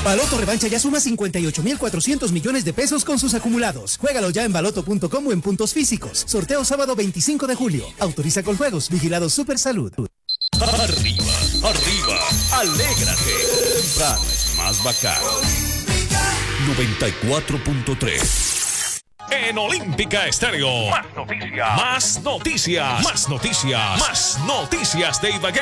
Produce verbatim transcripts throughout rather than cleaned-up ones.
Baloto Revancha ya suma cincuenta y ocho mil cuatrocientos millones de pesos con sus acumulados. Juégalo ya en baloto punto com o en puntos físicos. Sorteo sábado veinticinco de julio. Autoriza con juegos. Vigilado Supersalud. Arriba, arriba, alégrate. Temprano es más bacano. noventa y cuatro punto tres. En Olímpica Estéreo. Más noticias. Más noticias. Más noticias. Más noticias de Ibagué.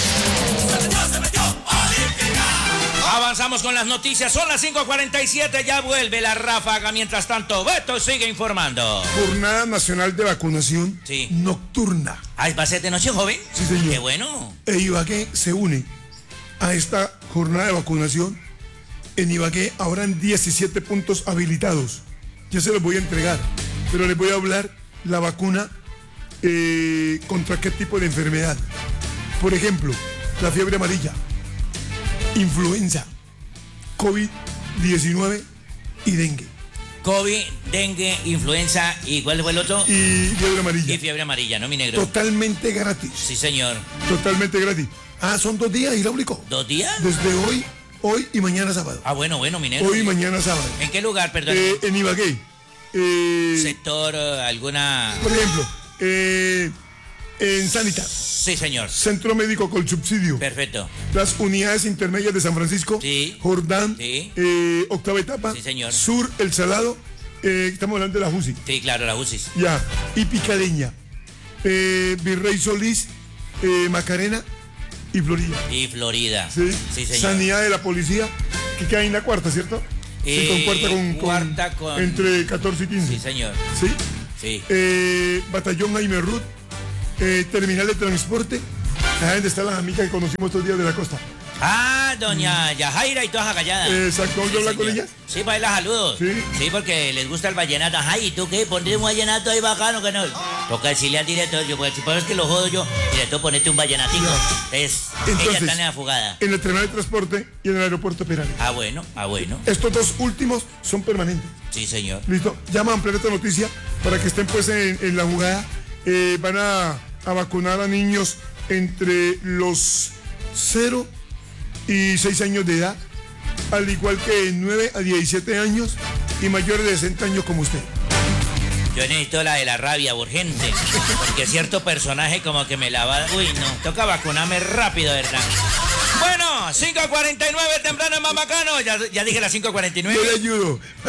Se metió, se metió, Olímpica. Avanzamos con las noticias. Son las cinco cuarenta y siete. Ya vuelve la ráfaga. Mientras tanto, Beto sigue informando. Jornada Nacional de Vacunación sí. Nocturna. ¿Ah, va a ser de noche, joven? Sí, señor. Qué bueno. E Ibagué se une a esta jornada de vacunación. En Ibagué habrán diecisiete puntos habilitados. Ya se los voy a entregar, pero les voy a hablar la vacuna eh, contra qué tipo de enfermedad. Por ejemplo, la fiebre amarilla, influenza, COVID diecinueve y dengue. COVID, dengue, influenza y ¿cuál fue el otro? Y fiebre amarilla. Y fiebre amarilla, ¿no, mi negro? Totalmente gratis. Sí, señor. Totalmente gratis. Ah, son dos días, hidráulico. ¿Dos días? Desde hoy, hoy y mañana sábado. Ah, bueno, bueno, mi negro. Hoy y mañana sábado. ¿En qué lugar, perdón? Eh, en Ibagué. Eh, Sector, alguna... Por ejemplo, eh, en Sanitas. Sí, señor. Centro Médico con Subsidio. Perfecto. Las unidades intermedias de San Francisco. Sí. Jordán. Sí. Eh, octava etapa. Sí, señor. Sur, El Salado. Eh, estamos hablando de la U C I. Sí, claro, la U C I. Ya. Y Picadeña. Eh, Virrey Solís. Eh, Macarena. Y Florida. Y Florida. Sí. Sí, señor. Sanidad de la policía. Que cae en la cuarta, ¿cierto? Eh, sí, con cuarta con, cuarta con, con... Entre catorce y quince. Sí, señor. Sí. Sí. Eh, Batallón Jaime Ruth. Eh, terminal de transporte. Ahí donde están las amigas que conocimos estos días de la costa. Ah, doña mm. Yajaira y todas agalladas. Exacto, ¿vamos a hablar con ellas? Sí, para las saludos. Sí. Sí, porque les gusta el vallenato. Ay, ¿y tú qué? Ponte un vallenato ahí bacano que no. Toca decirle al director, yo, pues, si es que lo jodo yo, director, ponete un vallenatico. Es, Entonces, ella está en la fugada. En el terminal de transporte y en el aeropuerto Perales. Ah, bueno, ah, bueno. Estos dos últimos son permanentes. Sí, señor. Listo, llama a ampliar esta noticia para que estén pues en, en la jugada. Eh, van a, a vacunar a niños entre los cero y seis años de edad, al igual que de nueve a diecisiete años y mayores de sesenta años como usted. Yo necesito la de la rabia urgente, porque cierto personaje como que me la va... Uy, no, toca vacunarme rápido, ¿verdad? Bueno, cinco cuarenta y nueve, temprano es más bacano. Ya, ya dije las cinco cuarenta y nueve. Yo le ayudo.